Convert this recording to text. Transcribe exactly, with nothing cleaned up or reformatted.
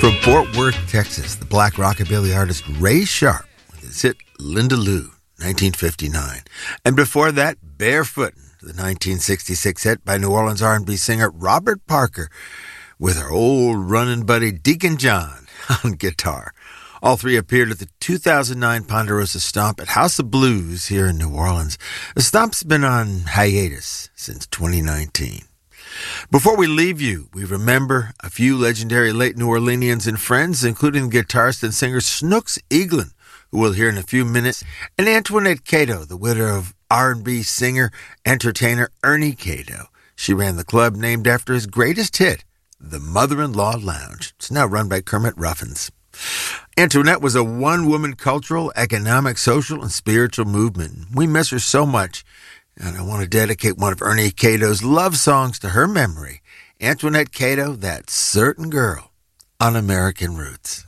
From Fort Worth, Texas, the black rockabilly artist Ray Sharp with his hit Linda Lou, nineteen fifty-nine. And before that, Barefootin', the nineteen sixty-six hit by New Orleans R and B singer Robert Parker with our old running buddy Deacon John on guitar. All three appeared at the two thousand nine Ponderosa Stomp at House of Blues here in New Orleans. The Stomp's been on hiatus since twenty nineteen. Before we leave you, we remember a few legendary late New Orleanians and friends, including guitarist and singer Snooks Eaglin, who we'll hear in a few minutes, and Antoinette Cato, the widow of R and B singer, entertainer Ernie Cato. She ran the club named after his greatest hit, the Mother-in-Law Lounge. It's now run by Kermit Ruffins. Antoinette was a one-woman cultural, economic, social, and spiritual movement. We miss her so much. And I want to dedicate one of Ernie Cato's love songs to her memory. Antoinette Cato, That Certain Girl, on American Roots.